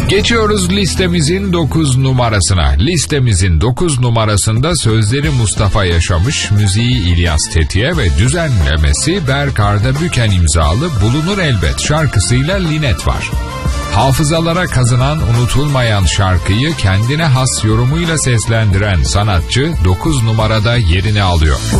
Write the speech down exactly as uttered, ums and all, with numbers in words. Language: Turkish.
Geçiyoruz listemizin dokuz numarasına. Listemizin dokuz numarasında sözleri Mustafa Yaşamış, müziği İlyas Tetiye ve düzenlemesi Berk Arda Büken imzalı Bulunur Elbet şarkısıyla Linet var. Hafızalara kazınan unutulmayan şarkıyı kendine has yorumuyla seslendiren sanatçı dokuz numarada yerini alıyor.